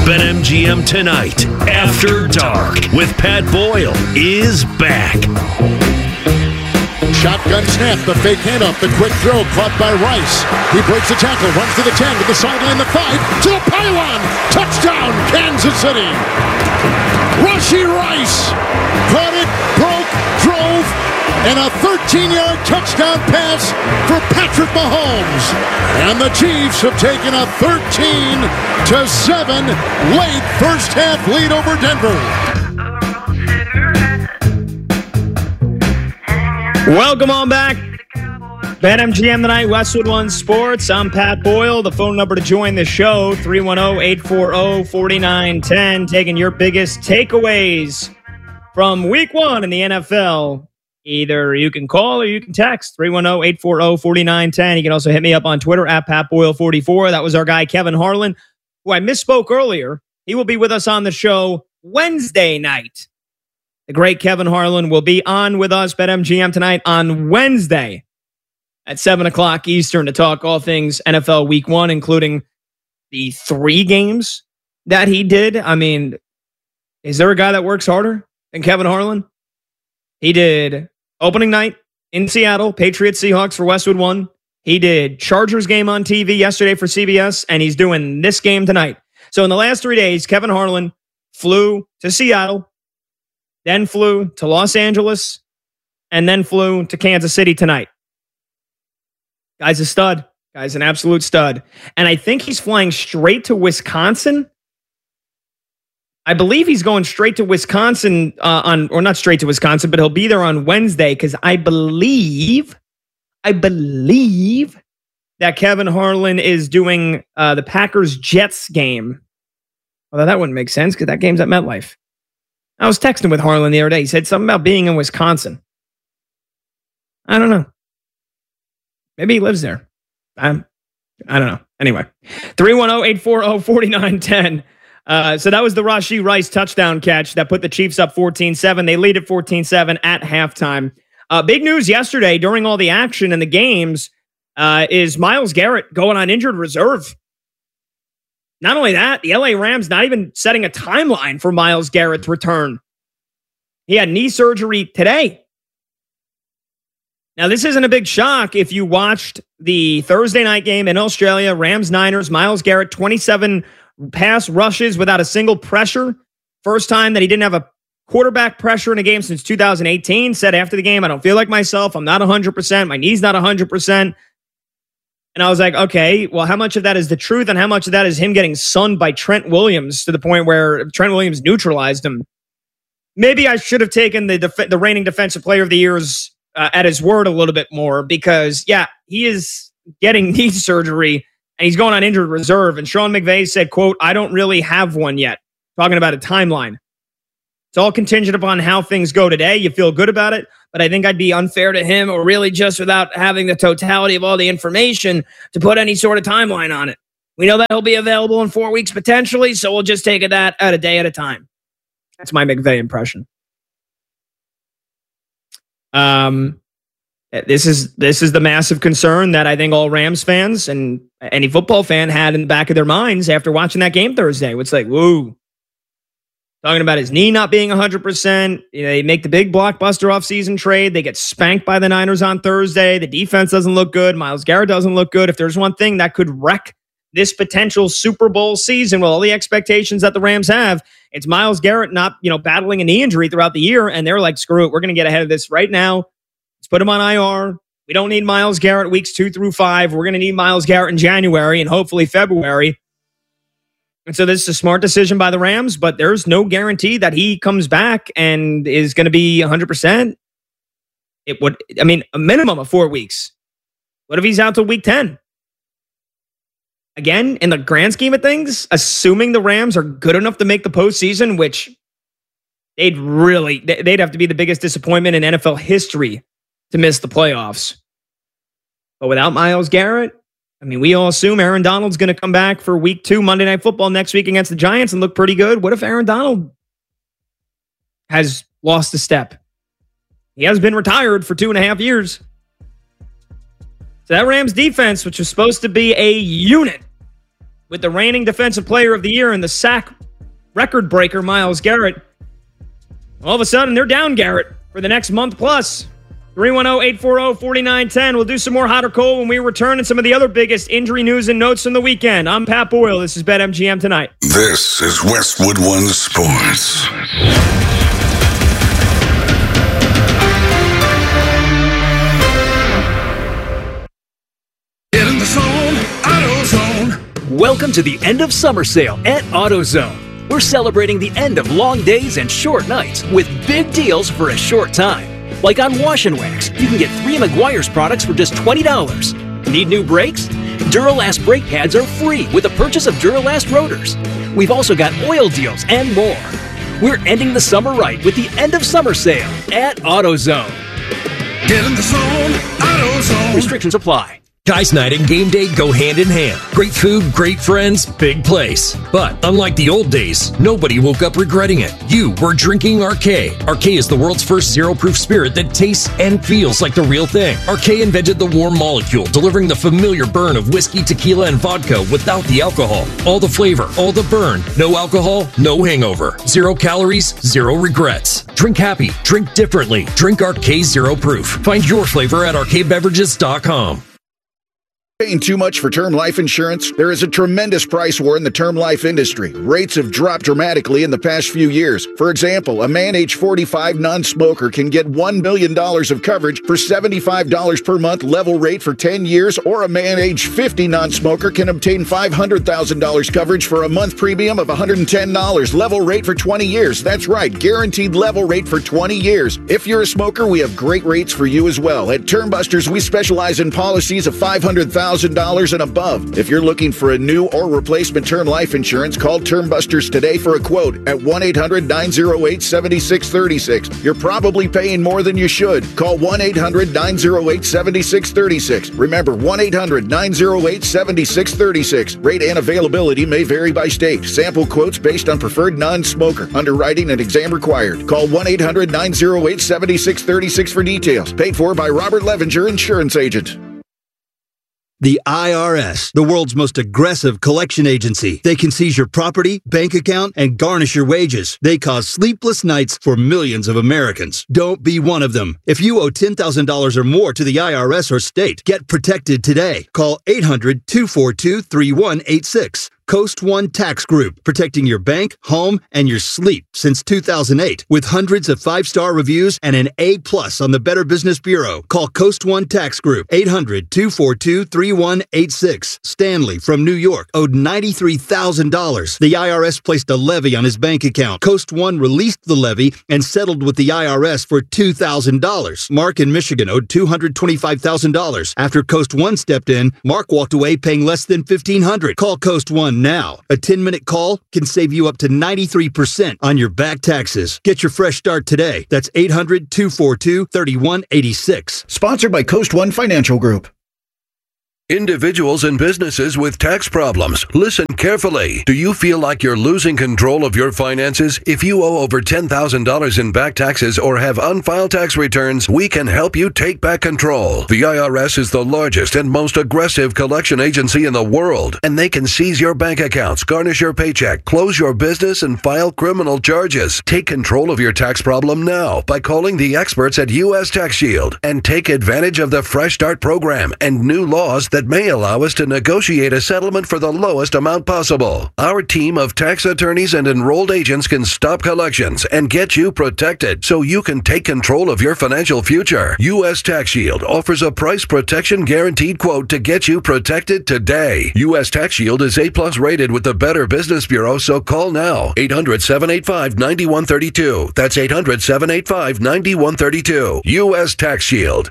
BetMGM Tonight, After Dark, with Pat Boyle, is back. Shotgun snap, the fake handoff, the quick throw, caught by Rice. He breaks the tackle, runs to the 10, to the sideline, the 5, to the pylon. Touchdown, Kansas City. Rashee Rice caught it, broke, drove, and a 13-yard touchdown pass for Patrick Mahomes. And the Chiefs have taken a 13-7 late first half lead over Denver. Welcome on back. BetMGM Tonight, Westwood One Sports. I'm Pat Boyle. The phone number to join the show, 310-840-4910. Taking your biggest takeaways from week one in the NFL. Either you can call or you can text, 310-840-4910. You can also hit me up on Twitter, at PatBoyle44. That was our guy, Kevin Harlan, who I misspoke earlier. He will be with us on the show Wednesday night. The great Kevin Harlan will be on with us, BetMGM Tonight, on Wednesday at 7 o'clock Eastern to talk all things NFL Week 1, including the 3 games that he did. I mean, is there a guy that works harder than Kevin Harlan? He did opening night in Seattle, Patriots Seahawks for Westwood One. He did Chargers game on TV yesterday for CBS, and he's doing this game tonight. So in the last 3 days, Kevin Harlan flew to Seattle, then flew to Los Angeles, and then flew to Kansas City tonight. Guy's a stud. Guy's an absolute stud. And I think he's flying straight to Wisconsin. I believe he's going straight to Wisconsin or not straight to Wisconsin, but he'll be there on Wednesday because I believe that Kevin Harlan is doing the Packers-Jets game. Although that wouldn't make sense because that game's at MetLife. I was texting with Harlan the other day. He said something about being in Wisconsin. I don't know. Maybe he lives there. I don't know. Anyway, 310-840-4910. So that was the Rashee Rice touchdown catch that put the Chiefs up 14-7. They lead at 14-7 at halftime. Big news yesterday during all the action in the games is Myles Garrett going on injured reserve. Not only that, the LA Rams not even setting a timeline for Myles Garrett's return. He had knee surgery today. Now, this isn't a big shock if you watched the Thursday night game in Australia, Rams-Niners. Myles Garrett, 27 pass rushes without a single pressure. First time that he didn't have a quarterback pressure in a game since 2018. Said after the game, I don't feel like myself. I'm not 100%. My knee's not 100%. And I was like, okay, well, how much of that is the truth and how much of that is him getting sunned by Trent Williams to the point where Trent Williams neutralized him? Maybe I should have taken the reigning defensive player of the year's at his word a little bit more because, yeah, he is getting knee surgery and he's going on injured reserve. And Sean McVay said, quote, I don't really have one yet. Talking about a timeline. It's all contingent upon how things go today. You feel good about it, but I think I'd be unfair to him or really just without having the totality of all the information to put any sort of timeline on it. We know that he'll be available in 4 weeks potentially, so we'll just take that at a day at a time. That's my McVay impression. This is the massive concern that I think all Rams fans and any football fan had in the back of their minds after watching that game Thursday. It's like, whoa. Talking about his knee not being 100%. They make the big blockbuster offseason trade. They get spanked by the Niners on Thursday. The defense doesn't look good. Myles Garrett doesn't look good. If there's one thing that could wreck this potential Super Bowl season with all the expectations that the Rams have, it's Myles Garrett not, battling a knee injury throughout the year. And they're like, screw it. We're going to get ahead of this right now. Let's put him on IR. We don't need Myles Garrett weeks 2 through 5. We're going to need Myles Garrett in January and hopefully February. And so this is a smart decision by the Rams, but there's no guarantee that he comes back and is going to be 100%. It would, a minimum of 4 weeks. What if he's out till week 10? Again, in the grand scheme of things, assuming the Rams are good enough to make the postseason, which they'd have to be the biggest disappointment in NFL history to miss the playoffs. But without Myles Garrett, we all assume Aaron Donald's going to come back for week 2 Monday Night Football next week against the Giants and look pretty good. What if Aaron Donald has lost a step? He has been retired for 2.5 years. So that Rams defense, which was supposed to be a unit with the reigning defensive player of the year and the sack record breaker Myles Garrett. All of a sudden, they're down Garrett for the next month plus. 310-840-4910. We'll do some more hot or cold when we return and some of the other biggest injury news and notes from the weekend. I'm Pat Boyle. This is BetMGM Tonight. This is Westwood One Sports. Get in the zone, AutoZone. Welcome to the end of summer sale at AutoZone. We're celebrating the end of long days and short nights with big deals for a short time. Like on Wash and Wax, you can get 3 Meguiar's products for just $20. Need new brakes? Duralast brake pads are free with the purchase of Duralast rotors. We've also got oil deals and more. We're ending the summer right with the end of summer sale at AutoZone. Get in the zone, AutoZone. Restrictions apply. Guys night and game day go hand in hand. Great food, great friends, big place. But unlike the old days, nobody woke up regretting it. You were drinking Arcade. Arcade is the world's first zero-proof spirit that tastes and feels like the real thing. Arcade invented the warm molecule, delivering the familiar burn of whiskey, tequila, and vodka without the alcohol. All the flavor, all the burn. No alcohol, no hangover. 0 calories, 0 regrets. Drink happy, drink differently. Drink Arcade Zero Proof. Find your flavor at arcadebeverages.com. Paying too much for term life insurance? There is a tremendous price war in the term life industry. Rates have dropped dramatically in the past few years. For example, a man age 45 non-smoker can get $1 million of coverage for $75 per month level rate for 10 years, or a man age 50 non-smoker can obtain $500,000 coverage for a month premium of $110 level rate for 20 years. That's right, guaranteed level rate for 20 years. If you're a smoker, we have great rates for you as well. At Termbusters, we specialize in policies of $500,000 and above. If you're looking for a new or replacement term life insurance, call Termbusters today for a quote at 1-800-908-7636. You're probably paying more than you should. Call 1-800-908-7636. Remember, 1-800-908-7636. Rate and availability may vary by state. Sample quotes based on preferred non-smoker. Underwriting and exam required. Call 1-800-908-7636 for details. Paid for by Robert Levinger, insurance agent. The IRS, the world's most aggressive collection agency. They can seize your property, bank account, and garnish your wages. They cause sleepless nights for millions of Americans. Don't be one of them. If you owe $10,000 or more to the IRS or state, get protected today. Call 800-242-3186. Coast One Tax Group, protecting your bank, home, and your sleep since 2008. With hundreds of 5-star reviews and an A+ on the Better Business Bureau. Call Coast One Tax Group, 800-242-3186. Stanley from New York owed $93,000. The IRS placed a levy on his bank account. Coast One released the levy and settled with the IRS for $2,000. Mark in Michigan owed $225,000. After Coast One stepped in, Mark walked away paying less than $1,500. Call Coast One now. A 10-minute call can save you up to 93% on your back taxes. Get your fresh start today. That's 800-242-3186. Sponsored by Coast One Financial Group. Individuals and businesses with tax problems, listen carefully. Do you feel like you're losing control of your finances? If you owe over $10,000 in back taxes or have unfiled tax returns, we can help you take back control. The IRS is the largest and most aggressive collection agency in the world, and they can seize your bank accounts, garnish your paycheck, close your business, and file criminal charges. Take control of your tax problem now by calling the experts at U.S. Tax Shield and take advantage of the Fresh Start program and new laws that may allow us to negotiate a settlement for the lowest amount possible. Our team of tax attorneys and enrolled agents can stop collections and get you protected so you can take control of your financial future. U.S. Tax Shield offers a price protection guaranteed quote to get you protected today. U.S. Tax Shield is A+ rated with the Better Business Bureau, so call now. 800-785-9132. That's 800-785-9132. U.S. Tax Shield.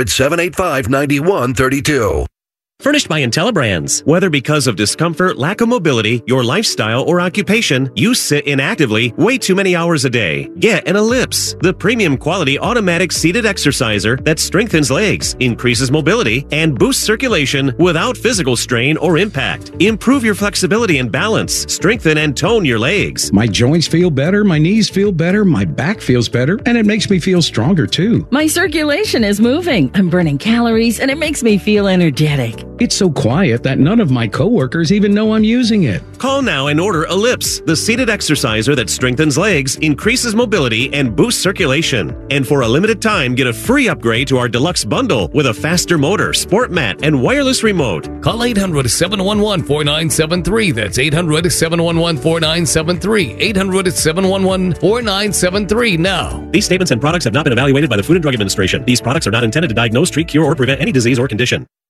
800-785-9132. Furnished by IntelliBrands. Whether because of discomfort, lack of mobility, your lifestyle, or occupation, you sit inactively way too many hours a day. Get an Ellipse, the premium quality automatic seated exerciser that strengthens legs, increases mobility, and boosts circulation without physical strain or impact. Improve your flexibility and balance, strengthen and tone your legs. My joints feel better, my knees feel better, my back feels better, and it makes me feel stronger too. My circulation is moving, I'm burning calories, and it makes me feel energetic. It's so quiet that none of my coworkers even know I'm using it. Call now and order Ellipse, the seated exerciser that strengthens legs, increases mobility, and boosts circulation. And for a limited time, get a free upgrade to our deluxe bundle with a faster motor, sport mat, and wireless remote. Call 800-711-4973. That's 800-711-4973. 800-711-4973 now. These statements and products have not been evaluated by the Food and Drug Administration. These products are not intended to diagnose, treat, cure, or prevent any disease or condition.